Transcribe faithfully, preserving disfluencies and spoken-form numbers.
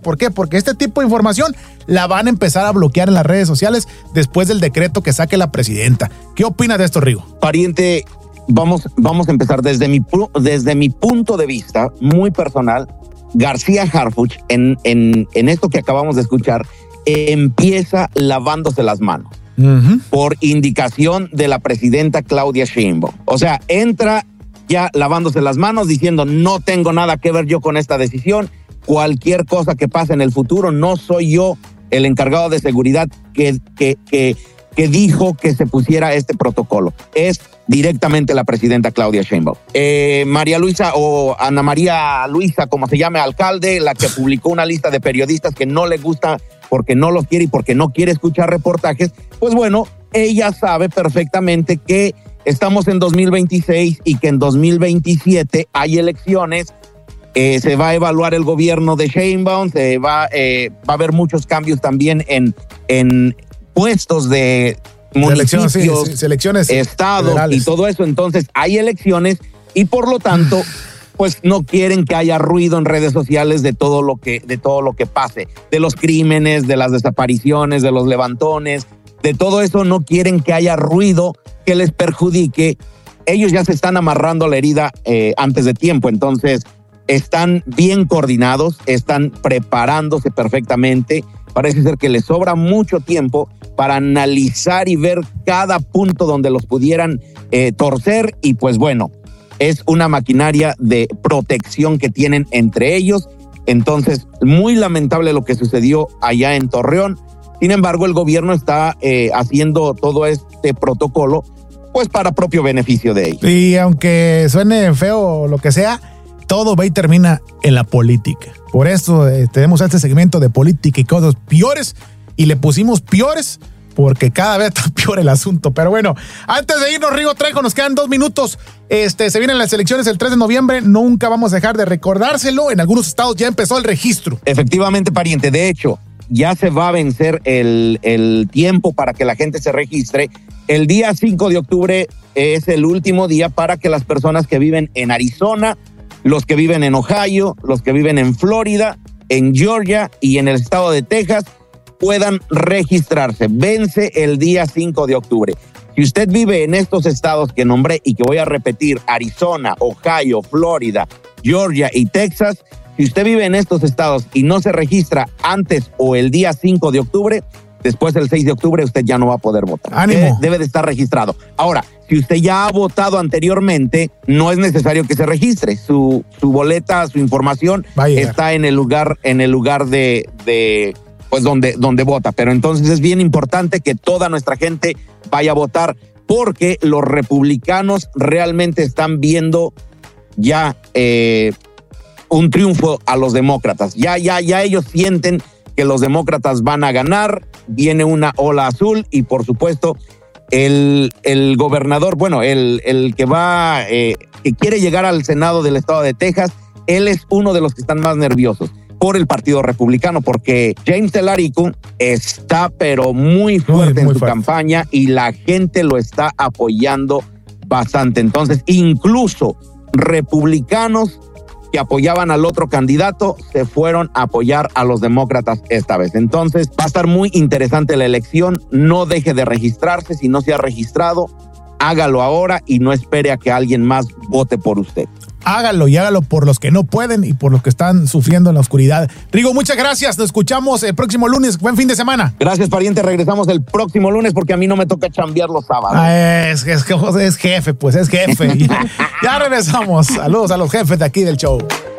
¿Por qué? Porque este tipo de información la van a empezar a bloquear en las redes sociales después del decreto que saque la presidenta. ¿Qué opinas de esto, Rigo? Pariente, vamos, vamos a empezar desde mi, desde mi punto de vista muy personal. García Harfuch, en, en, en esto que acabamos de escuchar, empieza lavándose las manos. Uh-huh. Por indicación de la presidenta Claudia Sheinbaum. O sea, entra ya lavándose las manos diciendo no tengo nada que ver yo con esta decisión, cualquier cosa que pase en el futuro, no soy yo el encargado de seguridad que, que, que, que dijo que se pusiera este protocolo. Es directamente la presidenta Claudia Sheinbaum. Eh, María Luisa o Ana María Luisa, como se llame, alcalde, la que publicó una lista de periodistas que no le gusta porque no los quiere y porque no quiere escuchar reportajes, pues bueno, ella sabe perfectamente que estamos en dos mil veintiséis y que en dos mil veintisiete hay elecciones, eh, se va a evaluar el gobierno de Sheinbaum, se va, eh, va a haber muchos cambios también en, en puestos de municipios, sí, sí, selecciones estados federales y todo eso. Entonces hay elecciones y por lo tanto pues no quieren que haya ruido en redes sociales de todo lo que de todo lo que pase, de los crímenes, de las desapariciones, de los levantones, de todo eso. No quieren que haya ruido que les perjudique. Ellos ya se están amarrando la herida eh, antes de tiempo, entonces están bien coordinados, están preparándose perfectamente. Parece ser que les sobra mucho tiempo para analizar y ver cada punto donde los pudieran eh, torcer, y pues bueno, es una maquinaria de protección que tienen entre ellos. Entonces, muy lamentable lo que sucedió allá en Torreón. Sin embargo, el gobierno está eh, haciendo todo este protocolo pues para propio beneficio de ellos. Y aunque suene feo o lo que sea, todo va y termina en la política. Por eso eh, tenemos este segmento de política y cosas peores, y le pusimos peores porque cada vez está peor el asunto. Pero bueno, antes de irnos, Rigo Trejo, nos quedan dos minutos. Este, se vienen las elecciones el tres de noviembre. Nunca vamos a dejar de recordárselo. En algunos estados ya empezó el registro. Efectivamente, pariente. De hecho, ya se va a vencer el, el tiempo para que la gente se registre. El día cinco de octubre es el último día para que las personas que viven en Arizona, los que viven en Ohio, los que viven en Florida, en Georgia y en el estado de Texas puedan registrarse. Vence el día cinco de octubre. Si usted vive en estos estados que nombré y que voy a repetir, Arizona, Ohio, Florida, Georgia y Texas, si usted vive en estos estados y no se registra antes o el día cinco de octubre, después del seis de octubre usted ya no va a poder votar. ¡Ánimo! Debe, debe de estar registrado. Ahora, si usted ya ha votado anteriormente, no es necesario que se registre. Su, su boleta, su información está en el lugar, en el lugar de, de pues donde, donde vota. Pero entonces es bien importante que toda nuestra gente vaya a votar, porque los republicanos realmente están viendo ya eh, un triunfo a los demócratas. Ya, ya, ya ellos sienten que los demócratas van a ganar. Viene una ola azul y por supuesto el, el gobernador, bueno, el, el que va, eh, que quiere llegar al Senado del estado de Texas, él es uno de los que están más nerviosos por el Partido Republicano, porque James Telarico está pero muy fuerte muy, muy en su fuerte. campaña y la gente lo está apoyando bastante. Entonces, incluso republicanos que apoyaban al otro candidato se fueron a apoyar a los demócratas esta vez. Entonces, va a estar muy interesante la elección. No deje de registrarse. Si no se ha registrado, hágalo ahora y no espere a que alguien más vote por usted. Hágalo y hágalo por los que no pueden y por los que están sufriendo en la oscuridad. Rigo, muchas gracias. Nos escuchamos el próximo lunes. Buen fin de semana. Gracias, pariente. Regresamos el próximo lunes porque a mí no me toca chambear los sábados. Ah, es, es, es jefe, pues es jefe. ya, ya regresamos. Saludos a los jefes de aquí del show.